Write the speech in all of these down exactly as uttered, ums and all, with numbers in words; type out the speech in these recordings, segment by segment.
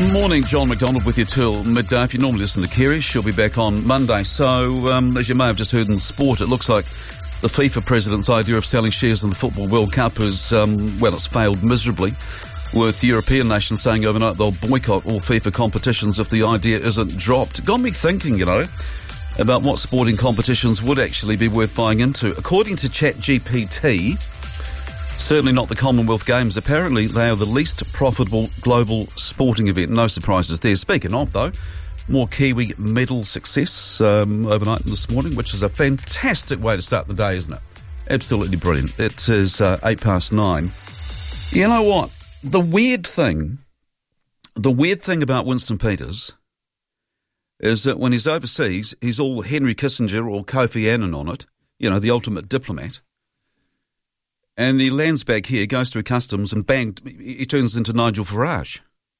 Morning, John McDonald with you till midday. If you normally listen to Kerry, she'll be back on Monday. So, um, as you may have just heard in sport, it looks like the FIFA president's idea of selling shares in the Football World Cup is, um, well, it's failed miserably, with European nations saying overnight they'll boycott all FIFA competitions if the idea isn't dropped. Got me thinking, you know, about what sporting competitions would actually be worth buying into. According to ChatGPT, certainly not the Commonwealth Games. Apparently, they are the least profitable global sporting event. No surprises there. Speaking of, though, more Kiwi medal success um, overnight and this morning, which is a fantastic way to start the day, isn't it? Absolutely brilliant. It is uh, eight past nine. You know what? The weird thing, the weird thing about Winston Peters is that when he's overseas, he's all Henry Kissinger or Kofi Annan on it, you know, the ultimate diplomat. And he lands back here, goes through customs, and bang, he turns into Nigel Farage.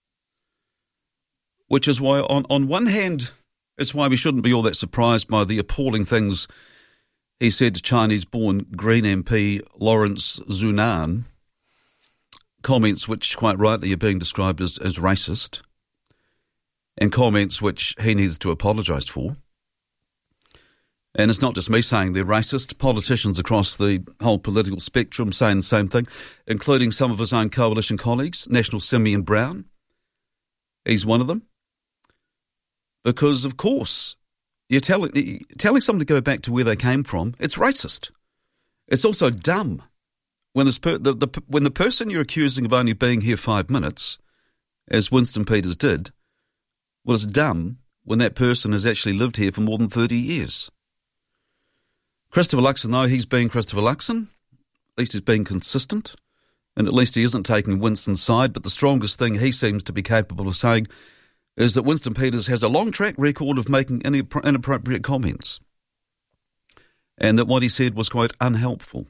Which is why, on, on one hand, it's why we shouldn't be all that surprised by the appalling things he said to Chinese-born Green M P Lawrence Zunan, comments which, quite rightly, are being described as, as racist, and comments which he needs to apologise for. And it's not just me saying they're racist. Politicians across the whole political spectrum saying the same thing, including some of his own coalition colleagues, National Simeon Brown. He's one of them. Because, of course, you're telling, telling someone to go back to where they came from, it's racist. It's also dumb. When, this per, the, the, when the person you're accusing of only being here five minutes, as Winston Peters did, well, it's dumb when that person has actually lived here for more than thirty years. Christopher Luxon, though, he's being Christopher Luxon. At least he's being consistent. And at least he isn't taking Winston's side. But the strongest thing he seems to be capable of saying is that Winston Peters has a long track record of making inappropriate comments. And that what he said was quite unhelpful.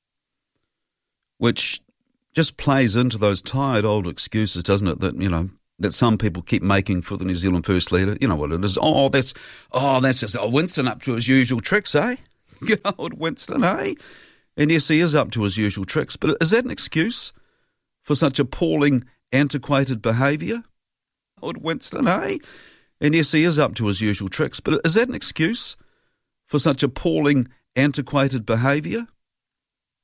Which just plays into those tired old excuses, doesn't it? That, you know, that some people keep making for the New Zealand First Leader. You know what it is. Oh, that's, oh, that's just oh, Winston up to his usual tricks, eh? Good old Winston, eh? And yes, he is up to his usual tricks, but is that an excuse for such appalling, antiquated behaviour? Old Winston, eh? And yes, he is up to his usual tricks, but is that an excuse for such appalling, antiquated behaviour?